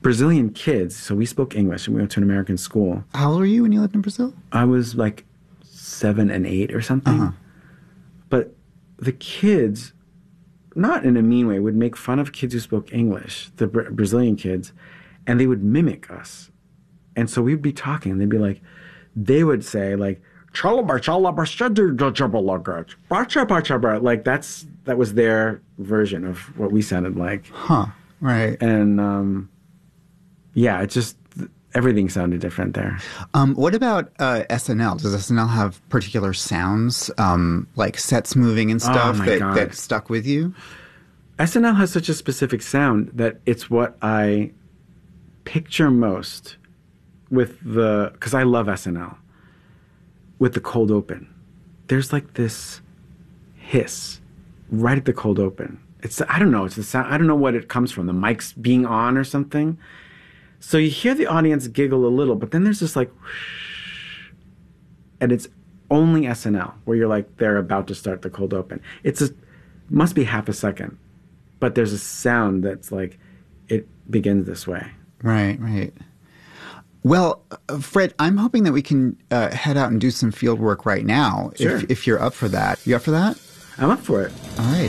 Brazilian kids, so we spoke English and we went to an American school. How old were you when you lived in Brazil? I was like 7 and 8 or something. But the kids, not in a mean way, would make fun of kids who spoke English, the Brazilian kids, and they would mimic us. And so we'd be talking and they'd be like, they would say like, like that was their version of what we sounded like. Huh. Right. And yeah, it just everything sounded different there. What about SNL? Does SNL have particular sounds, like sets moving and stuff that stuck with you? SNL has such a specific sound that it's what I picture most with because I love SNL. With the cold open, there's like this hiss right at the cold open. I don't know. It's the sound. I don't know what it comes from. The mics being on or something. So you hear the audience giggle a little, but then there's this like, whoosh, and it's only SNL where you're like they're about to start the cold open. Must be half a second, but there's a sound that's like it begins this way. Right. Right. Well, Fred, I'm hoping that we can head out and do some field work right now, sure. if you're up for that. You up for that? I'm up for it. All right.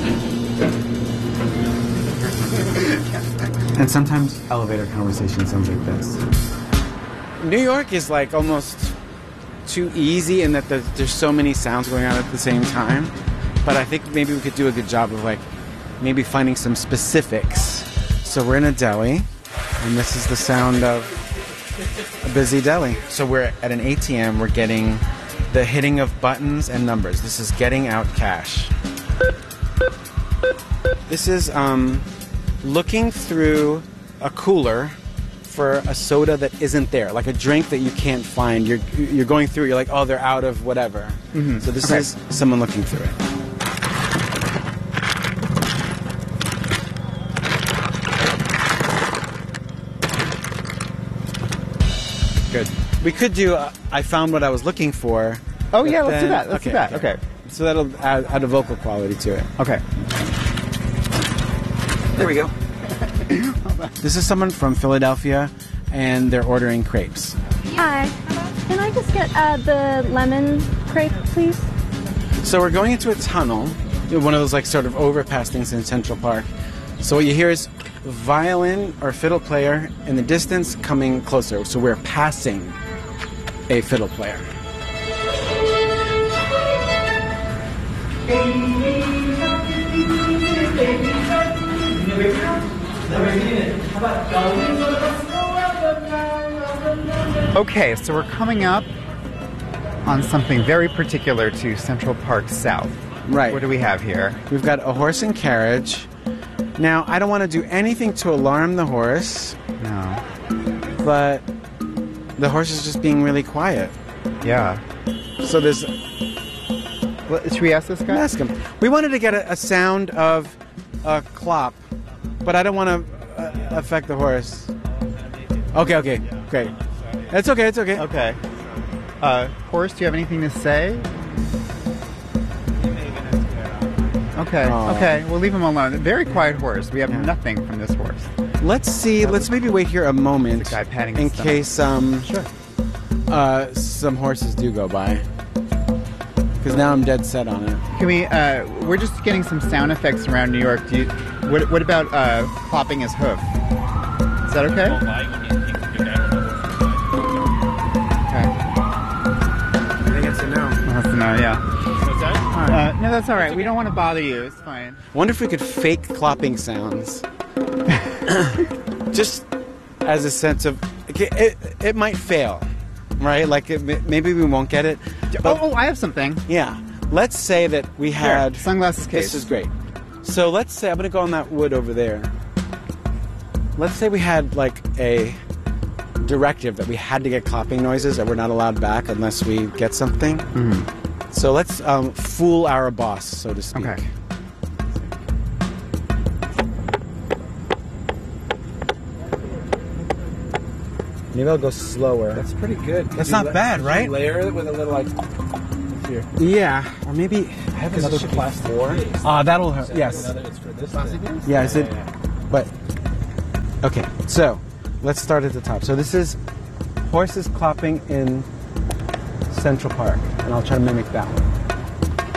And sometimes elevator conversation sounds like this. New York is like almost too easy in that there's so many sounds going on at the same time. But I think maybe we could do a good job of like maybe finding some specifics. So we're in a deli, and this is the sound of a busy deli. So we're at an ATM. We're getting the hitting of buttons and numbers. This is getting out cash. This is looking through a cooler for a soda that isn't there, like a drink that you can't find. You're going through it. You're like, oh, they're out of whatever. Mm-hmm. So this is someone looking through it. Good. We could do, I found what I was looking for. Oh, yeah, let's do that. Let's do that. Okay. So that'll add a vocal quality to it. Okay. There we go. This is someone from Philadelphia, and they're ordering crepes. Hi. Can I just get the lemon crepe, please? So we're going into a tunnel, one of those like sort of overpass things in Central Park. So what you hear is violin or fiddle player in the distance coming closer. So we're passing a fiddle player. Okay, so we're coming up on something very particular to Central Park South. Right. What do we have here? We've got a horse and carriage. Now, I don't want to do anything to alarm the horse. No. But the horse is just being really quiet. Yeah. So there's... Should we ask this guy? Ask him. We wanted to get a sound of a clop, but I don't want to affect the horse. Okay, great. It's okay. Okay. Horse, do you have anything to say? Okay, okay, we'll leave him alone. Very quiet horse. We have nothing from this horse. Let's see. Let's maybe wait here a moment guy patting in his case Sure. Some horses do go by. Because now I'm dead set on it. Can we? We're just getting some sound effects around New York. What about plopping his hoof? Is that okay? Okay. I think it's a no. That's a no. Yeah. What's that? No, that's all right. We don't want to bother you. It's fine. Wonder if we could fake clopping sounds. Just as a sense of... It might fail, right? Like, maybe we won't get it. But, I have something. Yeah. Let's say that we had... Here, sunglasses case. This is great. So let's say... I'm going to go on that wood over there. Let's say we had, like, a directive that we had to get clapping noises, that we're not allowed back unless we get something. Mm-hmm. So let's fool our boss, so to speak. Okay. Maybe I'll go slower. That's pretty good. That's not bad, right? Layer it with a little like here. Yeah, or maybe I have another plastic. That'll hurt. Yes. It's for this. Plastic? Yeah, is it? But Okay, so let's start at the top. So this is horses clopping in Central Park, and I'll try to mimic that one.